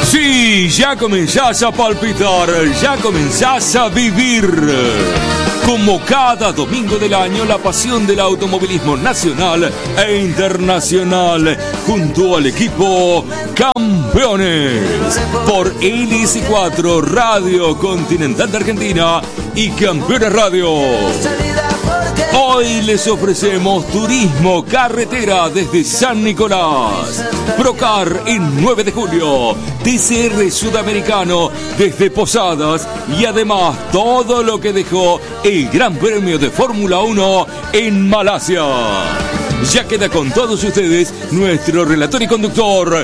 Sí, ya comenzás a palpitar, ya comenzás a vivir. Como cada domingo del año, la pasión del automovilismo nacional e internacional, junto al equipo Campeones, por Hélice 4, Radio Continental de Argentina y Campeones Radio. Hoy les ofrecemos turismo carretera desde San Nicolás, Procar en 9 de julio, TCR Sudamericano desde Posadas y además todo lo que dejó el Gran Premio de Fórmula 1 en Malasia. Ya queda con todos ustedes nuestro relator y conductor,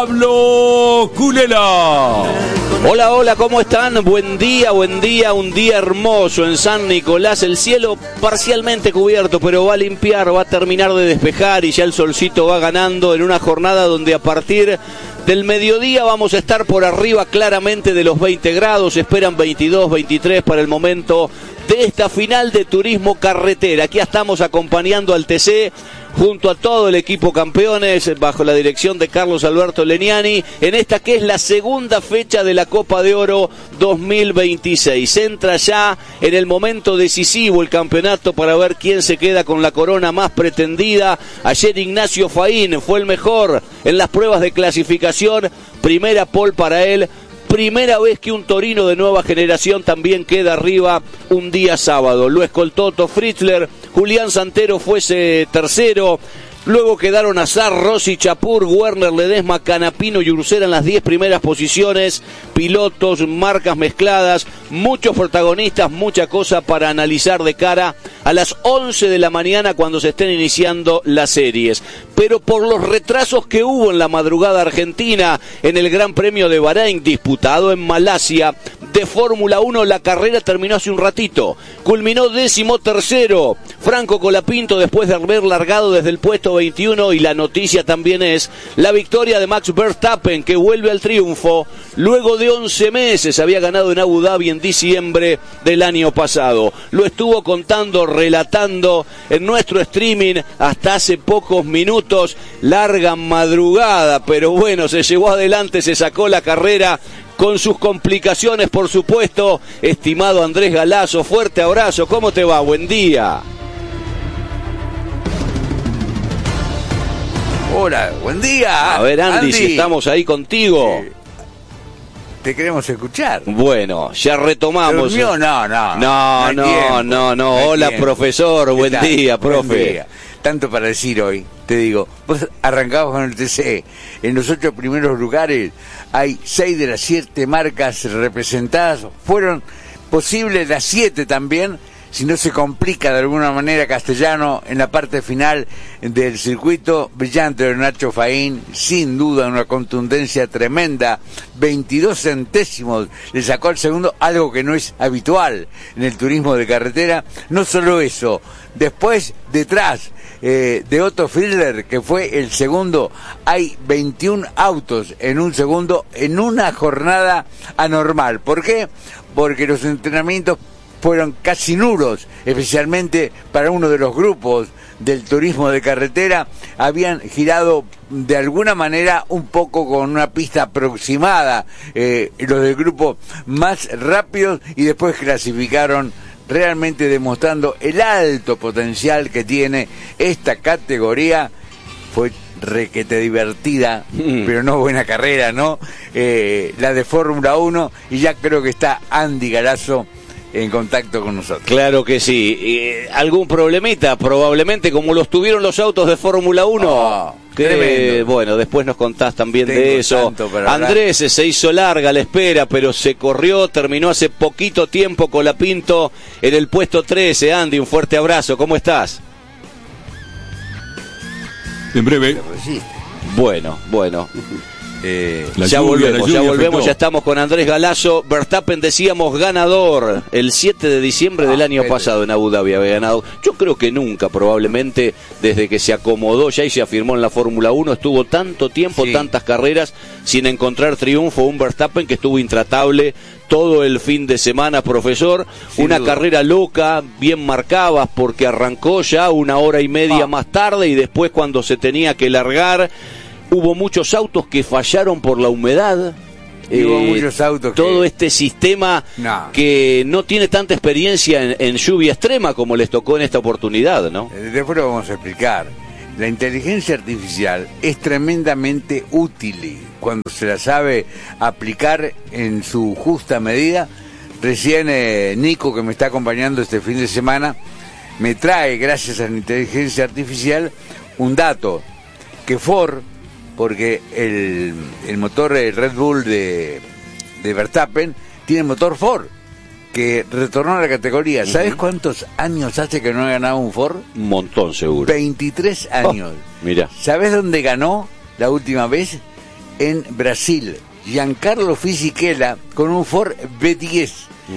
Pablo Culela. Hola, hola, ¿cómo están? Buen día, un día hermoso en San Nicolás. El cielo parcialmente cubierto, pero va a limpiar, va a terminar de despejar y ya el solcito va ganando en una jornada donde a partir del mediodía vamos a estar por arriba claramente de los 20 grados. Esperan 22, 23 para el momento de esta final de turismo carretera. Aquí estamos acompañando al TC junto a todo el equipo Campeones, bajo la dirección de Carlos Alberto Leniani, en esta que es la segunda fecha de la Copa de Oro 2026. Entra ya en el momento decisivo el campeonato para ver quién se queda con la corona más pretendida. Ayer Ignacio Faín fue el mejor en las pruebas de clasificación, primera pole para él. Primera vez que un torino de nueva generación también queda arriba un día sábado. Lo escoltó Otto Fritzler, Julián Santero fuese tercero. Luego quedaron Azar, Rossi, Chapur, Werner, Ledesma, Canapino y Ursera en las 10 primeras posiciones. Pilotos, marcas mezcladas, muchos protagonistas, mucha cosa para analizar de cara a las 11 de la mañana cuando se estén iniciando las series. Pero por los retrasos que hubo en la madrugada argentina en el Gran Premio de Bahrein, disputado en Malasia, de Fórmula 1, la carrera terminó hace un ratito. Culminó 13º Franco Colapinto después de haber largado desde el puesto 21, y la noticia también es la victoria de Max Verstappen, que vuelve al triunfo luego de 11 meses. Había ganado en Abu Dhabi en diciembre del año pasado. Lo estuvo contando, relatando en nuestro streaming hasta hace pocos minutos. Larga madrugada, pero bueno, se llevó adelante, se sacó la carrera con sus complicaciones, por supuesto. Estimado Andrés Galazo, fuerte abrazo, ¿cómo te va? Buen día. Hola, buen día. A ver, Andy, si estamos ahí contigo. Te queremos escuchar. Bueno, ya retomamos. ¿Durmió? No. Hola, profesor, buen día, profe. Buen día. Tanto para decir hoy, te digo, vos arrancabas con el TC. En los 8 primeros lugares hay 6 de las 7 marcas representadas. Fueron posibles las 7 también, si no se complica de alguna manera Castellano en la parte final del circuito. Brillante de Nacho Faín, sin duda una contundencia tremenda, 22 centésimos le sacó al segundo, algo que no es habitual en el turismo de carretera. No solo eso, después detrás de Otto Fritzler, que fue el segundo, hay 21 autos en un segundo en una jornada anormal. ¿Por qué? Porque los entrenamientos fueron casi nulos, especialmente para uno de los grupos del turismo de carretera. Habían girado de alguna manera un poco con una pista aproximada, los del grupo más rápidos, y después clasificaron, realmente demostrando el alto potencial que tiene esta categoría. Fue requete divertida, pero no buena carrera, ¿no? La de Fórmula 1, y ya creo que está Andy Galazo en contacto con nosotros. Claro que sí. ¿Algún problemita? Probablemente, como los tuvieron los autos de Fórmula 1. Tremendo. Bueno, después nos contás también de eso. Andrés, se hizo larga la espera, pero se corrió, terminó hace poquito tiempo Colapinto en el puesto 13. Andy, un fuerte abrazo, ¿cómo estás? En breve. Bueno. Ya volvemos, ya estamos con Andrés Galazo. Verstappen, decíamos, ganador el 7 de diciembre del año pasado en Abu Dhabi había ganado. Yo creo que nunca, probablemente, desde que se acomodó ya y se afirmó en la Fórmula 1, estuvo tanto tiempo, tantas carreras, sin encontrar triunfo. Un Verstappen que estuvo intratable todo el fin de semana, profesor. Una carrera loca, bien marcada, porque arrancó ya 1 hora y media más tarde, y después, cuando se tenía que largar, hubo muchos autos que fallaron por la humedad. hubo muchos autos todo este sistema que no tiene tanta experiencia en lluvia extrema como les tocó en esta oportunidad, ¿no? Después lo vamos a explicar. La inteligencia artificial es tremendamente útil cuando se la sabe aplicar en su justa medida. Recién Nico, que me está acompañando este fin de semana, me trae, gracias a la inteligencia artificial, un dato, que Ford, porque el motor Red Bull de Verstappen tiene motor Ford, que retornó a la categoría. ¿Sabes cuántos años hace que no ha ganado un Ford? Un montón, seguro. 23 años. Mira. ¿Sabes dónde ganó la última vez? En Brasil. Giancarlo Fisichella con un Ford B10.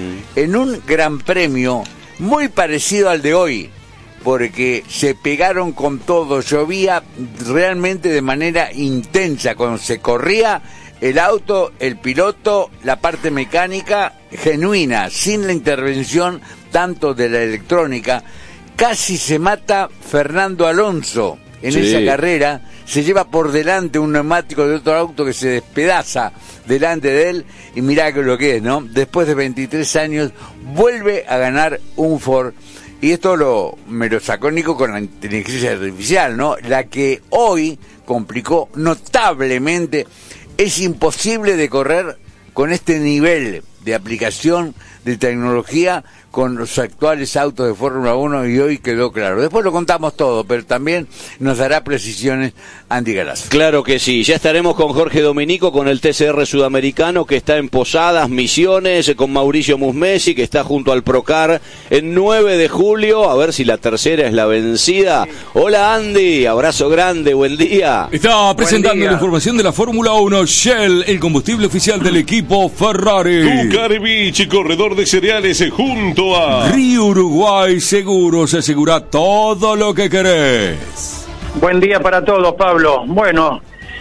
En un gran premio muy parecido al de hoy, porque se pegaron con todo. Llovía realmente de manera intensa. Cuando se corría el auto, el piloto, la parte mecánica genuina, sin la intervención tanto de la electrónica. Casi se mata Fernando Alonso en esa carrera. Se lleva por delante un neumático de otro auto que se despedaza delante de él, y mirá que lo que es, ¿no? Después de 23 años vuelve a ganar un Ford. Y esto me lo sacó Nico con la inteligencia artificial, ¿no? La que hoy complicó notablemente. Es imposible de correr con este nivel de aplicación de tecnología con los actuales autos de Fórmula 1, y hoy quedó claro. Después lo contamos todo, pero también nos dará precisiones Andy Galazo. Claro que sí, ya estaremos con Jorge Dominico, con el TCR sudamericano, que está en Posadas, Misiones, con Mauricio Musmesi, que está junto al Procar en 9 de julio, a ver si la tercera es la vencida. Hola Andy, abrazo grande, buen día. Está presentando la información de la Fórmula 1, Shell, el combustible oficial del equipo Ferrari. Tucarbich, corredor de cereales, junto a Río Uruguay Seguros, asegura todo lo que querés. Buen día para todos, Pablo. Bueno,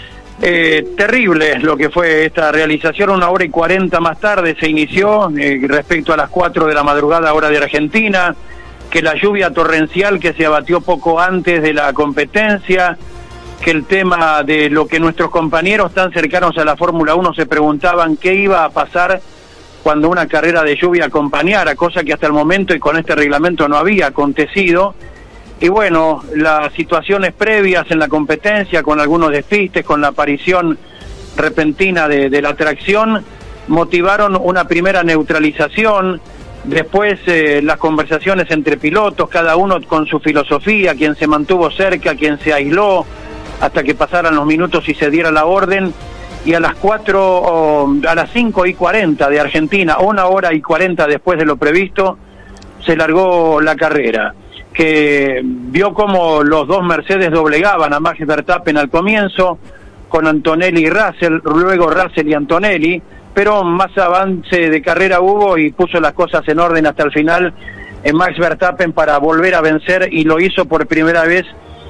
terrible lo que fue esta realización. 1h40 más tarde se inició, respecto a las 4 de la madrugada, hora de Argentina, que la lluvia torrencial que se abatió poco antes de la competencia, que el tema de lo que nuestros compañeros tan cercanos a la Fórmula 1 se preguntaban qué iba a pasar cuando una carrera de lluvia acompañara, cosa que hasta el momento y con este reglamento no había acontecido. Y bueno, las situaciones previas en la competencia, con algunos despistes, con la aparición repentina de la tracción, motivaron una primera neutralización. Después las conversaciones entre pilotos, cada uno con su filosofía, quien se mantuvo cerca, quien se aisló, hasta que pasaran los minutos y se diera la orden. Y a las 5:40 de Argentina, 1h40 después de lo previsto, se largó la carrera, que vio como los dos Mercedes doblegaban a Max Verstappen al comienzo, con Antonelli y Russell, luego Russell y Antonelli, pero más avance de carrera hubo y puso las cosas en orden hasta el final en Max Verstappen para volver a vencer, y lo hizo por primera vez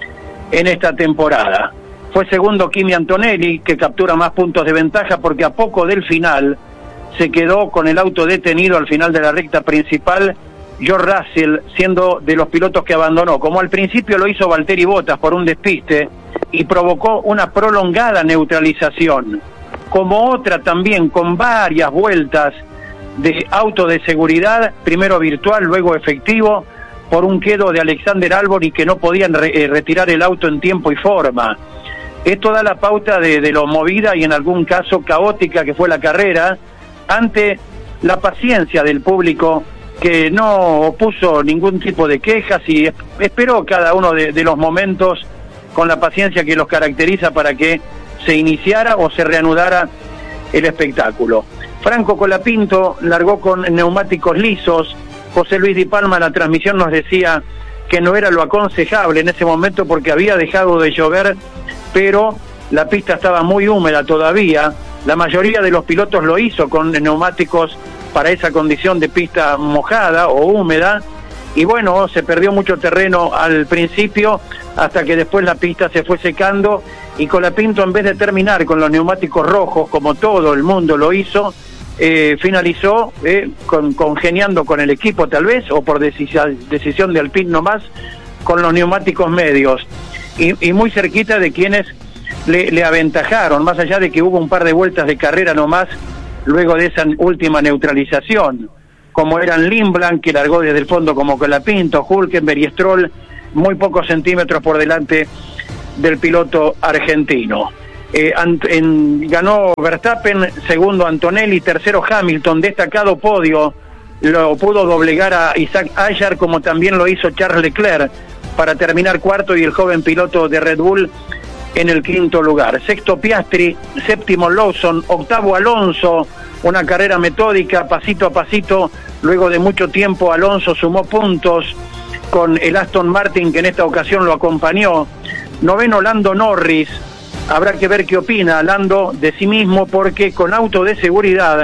en esta temporada. Fue segundo Kimi Antonelli, que captura más puntos de ventaja porque a poco del final se quedó con el auto detenido al final de la recta principal. George Russell, siendo de los pilotos que abandonó, como al principio lo hizo Valtteri Bottas por un despiste, y provocó una prolongada neutralización, como otra también con varias vueltas de auto de seguridad, primero virtual, luego efectivo, por un quedo de Alexander Albon, y que no podían retirar el auto en tiempo y forma. Esto da la pauta de lo movida y en algún caso caótica que fue la carrera, ante la paciencia del público, que no opuso ningún tipo de quejas y esperó cada uno de los momentos con la paciencia que los caracteriza para que se iniciara o se reanudara el espectáculo. Franco Colapinto largó con neumáticos lisos. José Luis Di Palma en la transmisión nos decía que no era lo aconsejable en ese momento porque había dejado de llover, pero la pista estaba muy húmeda todavía. La mayoría de los pilotos lo hizo con neumáticos para esa condición de pista mojada o húmeda, y bueno, se perdió mucho terreno al principio hasta que después la pista se fue secando, y Colapinto, en vez de terminar con los neumáticos rojos como todo el mundo lo hizo, finalizó congeniando con el equipo tal vez, o por decisión de Alpine nomás, con los neumáticos medios, y muy cerquita de quienes le aventajaron, más allá de que hubo un par de vueltas de carrera nomás luego de esa última neutralización, como eran Lindblad, que largó desde el fondo como Colapinto, Hülkenberg y Stroll, muy pocos centímetros por delante del piloto argentino. Ganó Verstappen, segundo Antonelli, tercero Hamilton, destacado podio, lo pudo doblegar a Isaac Ayar, como también lo hizo Charles Leclerc, para terminar cuarto, y el joven piloto de Red Bull en el quinto lugar. Sexto Piastri, séptimo Lawson, octavo Alonso, una carrera metódica, pasito a pasito, luego de mucho tiempo Alonso sumó puntos con el Aston Martin, que en esta ocasión lo acompañó. Noveno Lando Norris, habrá que ver qué opina Lando de sí mismo, porque con auto de seguridad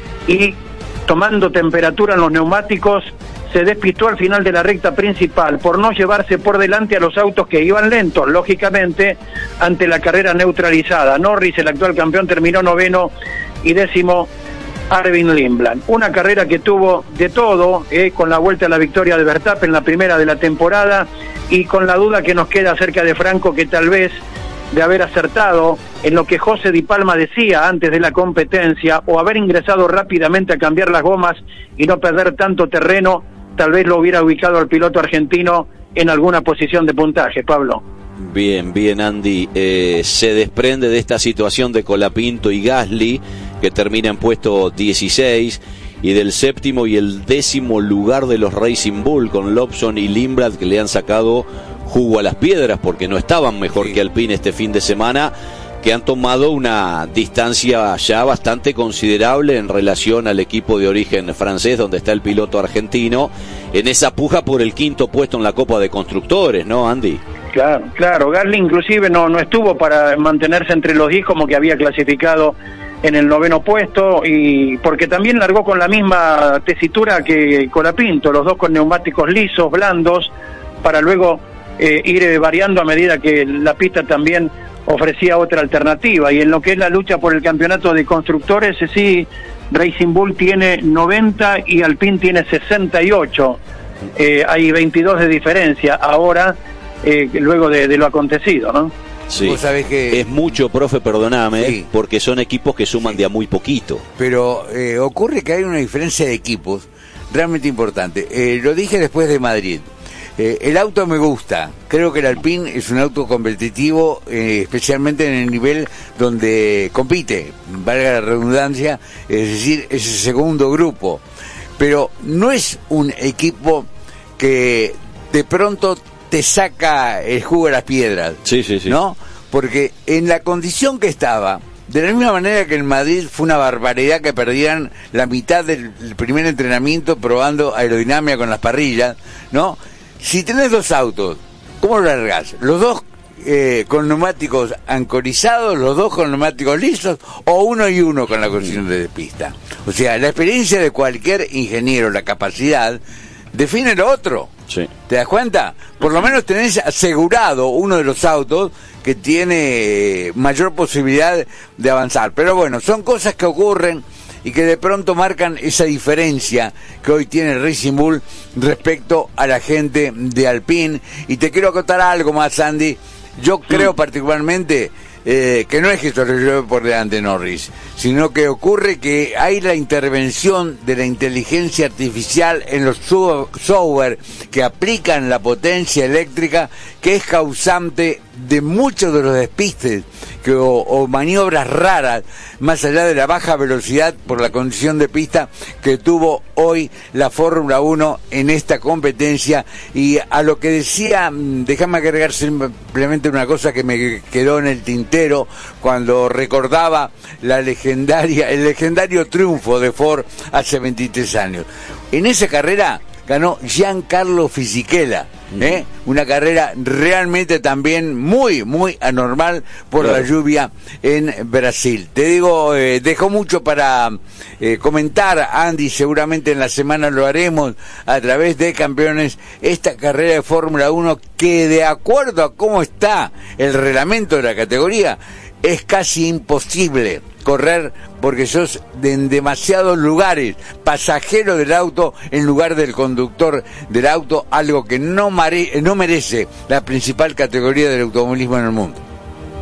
y tomando temperatura en los neumáticos, se despistó al final de la recta principal por no llevarse por delante a los autos que iban lentos, lógicamente, ante la carrera neutralizada. Norris, el actual campeón, terminó noveno, y décimo Arvin Lindblad. Una carrera que tuvo de todo, con la vuelta a la victoria de Verstappen, la primera de la temporada, y con la duda que nos queda acerca de Franco, que tal vez, de haber acertado en lo que José Di Palma decía antes de la competencia, o haber ingresado rápidamente a cambiar las gomas y no perder tanto terreno, tal vez lo hubiera ubicado al piloto argentino en alguna posición de puntaje. Pablo. Bien, Andy. Se desprende de esta situación de Colapinto y Gasly, que termina en puesto 16, y del séptimo y el décimo lugar de los Racing Bull, con Lawson y Lindblad, que le han sacado jugo a las piedras porque no estaban mejor que Alpine este fin de semana, que han tomado una distancia ya bastante considerable en relación al equipo de origen francés, donde está el piloto argentino, en esa puja por el quinto puesto en la Copa de Constructores, ¿no, Andy? Claro, Gasly inclusive no estuvo para mantenerse entre los 10, como que había clasificado en el noveno puesto, y porque también largó con la misma tesitura que Colapinto, los dos con neumáticos lisos, blandos, para luego ir variando a medida que la pista también ofrecía otra alternativa. Y en lo que es la lucha por el campeonato de constructores, sí, Racing Bull tiene 90 y Alpine tiene 68. Hay 22 de diferencia ahora, luego de lo acontecido, ¿no? Sí, vos sabés que es mucho, profe, perdóname, sí, porque son equipos que suman de a muy poquito. Pero ocurre que hay una diferencia de equipos realmente importante. Lo dije después de Madrid. El auto me gusta, creo que el Alpine es un auto competitivo, especialmente en el nivel donde compite, valga la redundancia, es decir, ese segundo grupo, pero no es un equipo que de pronto te saca el jugo de las piedras, sí. ¿no? Porque en la condición que estaba, de la misma manera que en Madrid fue una barbaridad que perdieran la mitad del primer entrenamiento probando aerodinámica con las parrillas, ¿no? Si tenés dos autos, ¿cómo lo largás? ¿Los dos con neumáticos ancorizados, los dos con neumáticos lisos, o uno y uno con la condición de pista? O sea, la experiencia de cualquier ingeniero, la capacidad, define lo otro. Sí. ¿Te das cuenta? Por lo menos tenés asegurado uno de los autos que tiene mayor posibilidad de avanzar. Pero bueno, son cosas que ocurren y que de pronto marcan esa diferencia que hoy tiene Racing Bull respecto a la gente de Alpine. Y te quiero acotar algo más, Andy. Yo creo particularmente que no es que esto lo lleve por delante Norris, sino que ocurre que hay la intervención de la inteligencia artificial en los software que aplican la potencia eléctrica, que es causante de muchos de los despistes o maniobras raras, más allá de la baja velocidad por la condición de pista que tuvo hoy la Fórmula 1 en esta competencia. Y a lo que decía, déjame agregar simplemente una cosa que me quedó en el tintero cuando recordaba el legendario triunfo de Ford hace 23 años. En esa carrera ganó Giancarlo Fisichella, una carrera realmente también muy, muy anormal por la lluvia en Brasil. Te digo, dejó mucho para comentar, Andy, seguramente en la semana lo haremos a través de Campeones, esta carrera de Fórmula 1 que, de acuerdo a cómo está el reglamento de la categoría, es casi imposible correr porque sos en demasiados lugares pasajero del auto en lugar del conductor del auto, algo que no merece la principal categoría del automovilismo en el mundo.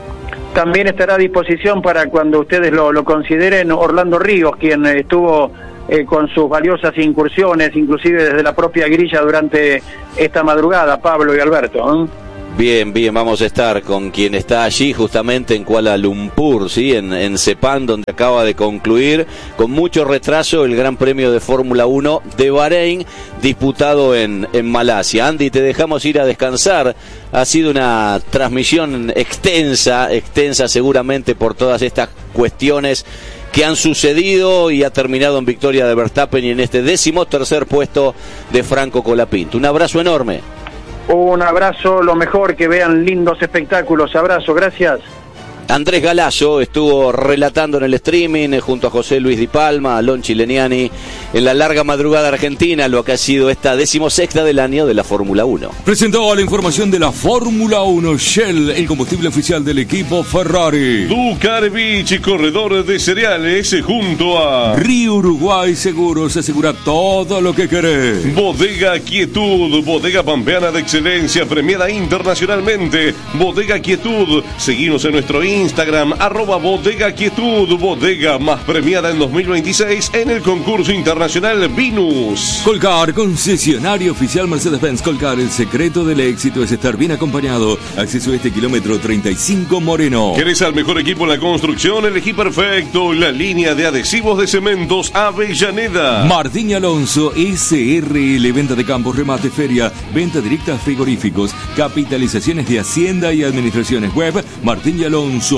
también estará a disposición para cuando ustedes lo consideren Orlando Ríos, quien estuvo con sus valiosas incursiones, inclusive desde la propia grilla durante esta madrugada, Pablo y Alberto. Bien, vamos a estar con quien está allí justamente en Kuala Lumpur, ¿sí? En Sepang, donde acaba de concluir con mucho retraso el Gran Premio de Fórmula 1 de Bahrein, disputado en Malasia. Andy, te dejamos ir a descansar. Ha sido una transmisión extensa seguramente por todas estas cuestiones que han sucedido, y ha terminado en victoria de Verstappen y en este 13º puesto de Franco Colapinto. Un abrazo enorme. Un abrazo, lo mejor, que vean lindos espectáculos. Abrazo, gracias. Andrés Galazo estuvo relatando en el streaming junto a José Luis Di Palma, a Lon Chileniani, en la larga madrugada argentina, lo que ha sido esta 16ª del año de la Fórmula 1. Presentó la información de la Fórmula 1. Shell, el combustible oficial del equipo Ferrari. Ducarbich, corredor de cereales, junto a Río Uruguay Seguros, asegura todo lo que querés. Bodega Quietud, bodega pampeana de excelencia, premiada internacionalmente. Bodega Quietud, seguimos en nuestro Instagram, @Bodega Quietud, bodega más premiada en 2026 en el concurso internacional Vinus. Colcar, concesionario oficial Mercedes-Benz. Colcar, el secreto del éxito es estar bien acompañado. Acceso a este kilómetro 35 Moreno. ¿Querés al mejor equipo en la construcción? Elegí perfecto la línea de adhesivos de cementos Avellaneda. Martín y Alonso, SRL, venta de campos, remate, feria, venta directa a frigoríficos, capitalizaciones de Hacienda y administraciones. Web martinyalonso.com.ar.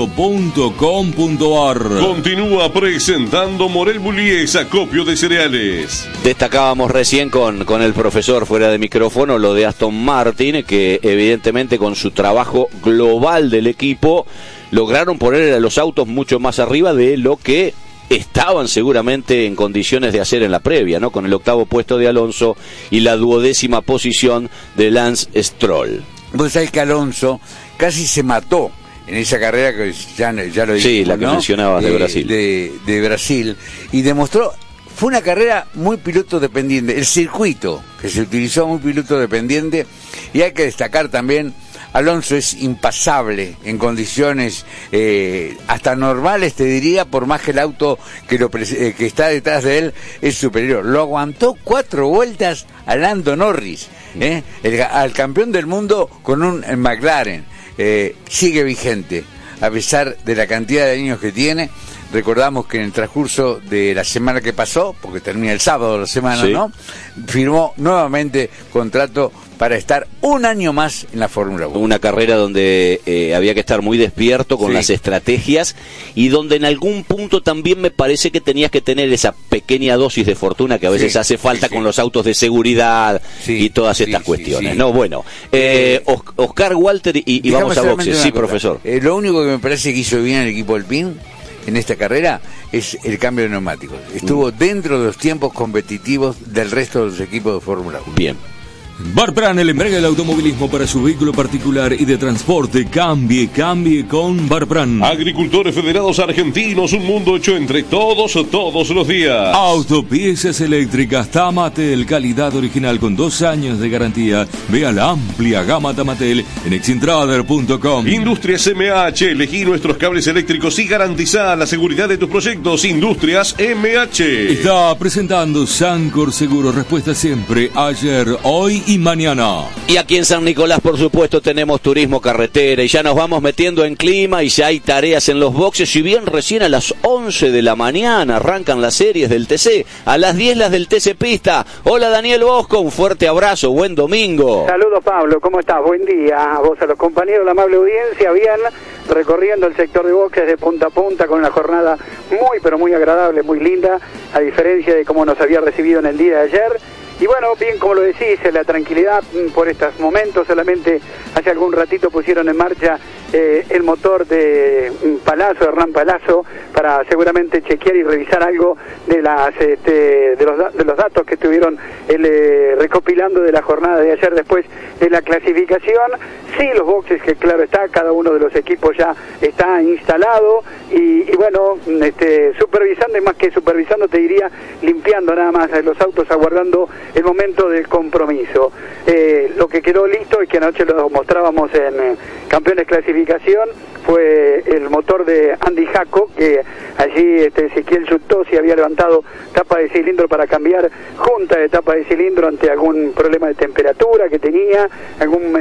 Continúa presentando Morel Bullies, acopio de cereales. Destacábamos recién con el profesor fuera de micrófono lo de Aston Martin, que evidentemente con su trabajo global del equipo lograron poner a los autos mucho más arriba de lo que estaban seguramente en condiciones de hacer en la previa, ¿no? Con el 8º puesto de Alonso y la 12ª posición de Lance Stroll. Vos sabés que Alonso casi se mató en esa carrera que ya lo dijimos, sí, la que ¿no? mencionabas de Brasil. De Brasil, y demostró, fue una carrera muy piloto dependiente, el circuito que se utilizó muy piloto dependiente, y hay que destacar también, Alonso es impasable en condiciones hasta normales, te diría, por más que el auto que está detrás de él es superior. Lo aguantó 4 vueltas a Lando Norris, al campeón del mundo con un McLaren. Sigue vigente a pesar de la cantidad de años que tiene. Recordamos que en el transcurso de la semana que pasó, porque termina el sábado la semana, sí, ¿no? Firmó nuevamente contrato para estar un año más en la Fórmula 1. Una carrera donde había que estar muy despierto con las estrategias, y donde en algún punto también me parece que tenías que tener esa pequeña dosis de fortuna que a veces hace falta con los autos de seguridad y todas estas cuestiones. No, bueno, Oscar Walter y vamos a boxes. Sí, profesor. Lo único que me parece que hizo bien el equipo Alpine en esta carrera es el cambio de neumáticos. Estuvo dentro de los tiempos competitivos del resto de los equipos de Fórmula 1. Bien. Barpran, el embrague del automovilismo para su vehículo particular y de transporte. Cambie con Barpran. Agricultores Federados Argentinos, un mundo hecho entre todos los días. Autopiezas eléctricas Tamatel, calidad original con 2 años de garantía. Vea la amplia gama Tamatel en exintrader.com. Industrias MH, elegí nuestros cables eléctricos y garantiza la seguridad de tus proyectos. Industrias MH. Está presentando Sancor Seguro, respuesta siempre, ayer, hoy y mañana. Y aquí en San Nicolás, por supuesto, tenemos turismo carretera, y ya nos vamos metiendo en clima, y ya hay tareas en los boxes. Si bien recién a las 11 de la mañana arrancan las series del TC, a las 10 las del TC Pista. Hola Daniel Bosco, un fuerte abrazo, buen domingo. Saludos Pablo, ¿cómo estás? Buen día a vos, a los compañeros, la amable audiencia. Bien, recorriendo el sector de boxes de punta a punta con una jornada muy pero muy agradable, muy linda, a diferencia de cómo nos había recibido en el día de ayer. Y bueno, bien, como lo decís, la tranquilidad por estos momentos. Solamente hace algún ratito pusieron en marcha el motor de Palazzo, Hernán Palazzo, para seguramente chequear y revisar algo de los datos que estuvieron recopilando de la jornada de ayer después de la clasificación. Sí, los boxes, que claro está, cada uno de los equipos ya está instalado y bueno, supervisando, y más que supervisando te diría, limpiando nada más los autos, aguardando el momento del compromiso. Lo que quedó listo y que anoche lo mostrábamos en Campeones Clasificados clasificación fue el motor de Andy Jaco, que allí Ezequiel Yutosi había levantado tapa de cilindro para cambiar junta de tapa de cilindro ante algún problema de temperatura que tenía, algún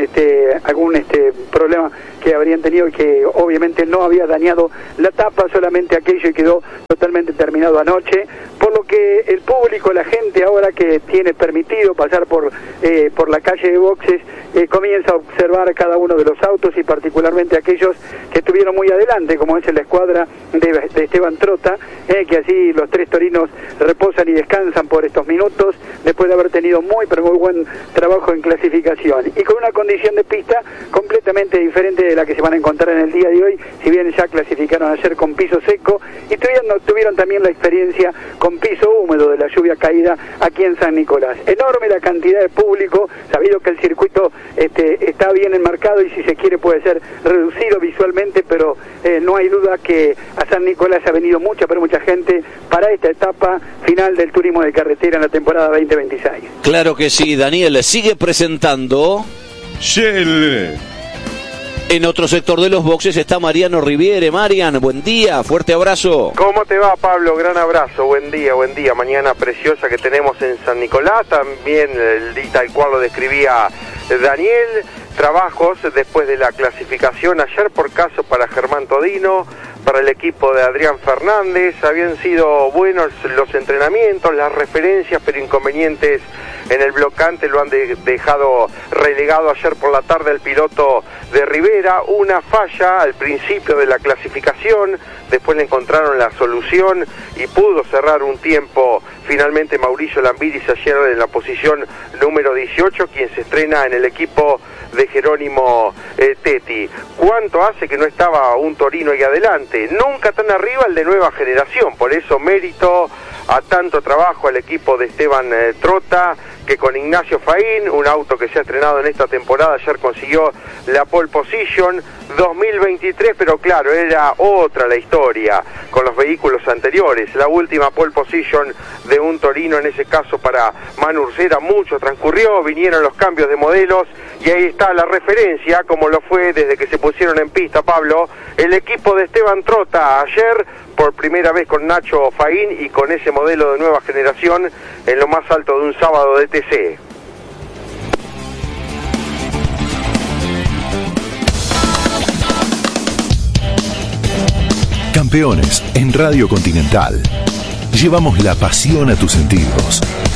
problema que habrían tenido y que obviamente no había dañado la tapa, solamente aquello, y quedó totalmente terminado anoche, por lo que el público, la gente ahora que tiene permitido pasar por la calle de boxes, comienza a observar cada uno de los autos y particularmente aquellos que estuvieron muy adelante, como es la escuadra de Esteban Trota, que allí los 3 torinos reposan y descansan por estos minutos después de haber tenido muy buen trabajo en clasificación y con una condición de pista completamente diferente de la que se van a encontrar en el día de hoy, si bien ya clasificaron ayer con piso seco y tuvieron también la experiencia con piso húmedo de la lluvia caída aquí en San Nicolás. Enorme la cantidad de público, sabido que el circuito está bien enmarcado y si se quiere puede ser reducido visualmente, pero no hay duda que a San Nicolás ha venido mucha gente para esta etapa final del turismo de carretera en la temporada 2026. Claro que sí, Daniel, sigue presentando Shell. En otro sector de los boxes está Mariano Riviere. Marian, buen día, fuerte abrazo. ¿Cómo te va, Pablo? Gran abrazo, buen día. Mañana preciosa que tenemos en San Nicolás, también el día tal cual lo describía Daniel. Trabajos después de la clasificación ayer por caso para Germán Todino, para el equipo de Adrián Fernández. Habían sido buenos los entrenamientos, las referencias, pero inconvenientes en el blocante lo han dejado relegado ayer por la tarde el piloto de Rivera. Una falla al principio de la clasificación, después le encontraron la solución y pudo cerrar un tiempo finalmente Mauricio Lambiris ayer en la posición número 18, quien se estrena en el equipo de Jerónimo Tetti. ¿Cuánto hace que no estaba un Torino ahí adelante? Nunca tan arriba el de nueva generación, por eso mérito a tanto trabajo al equipo de Esteban Trota, que con Ignacio Faín, un auto que se ha estrenado en esta temporada, ayer consiguió la pole position 2023, pero claro, era otra la historia con los vehículos anteriores. La última pole position de un Torino, en ese caso para Manu Ursera, mucho transcurrió, vinieron los cambios de modelos y ahí está la referencia, como lo fue desde que se pusieron en pista, Pablo, el equipo de Esteban Trota ayer, por primera vez con Nacho Faín y con ese modelo de nueva generación en lo más alto de un sábado de TC. Campeones en Radio Continental. Llevamos la pasión a tus sentidos.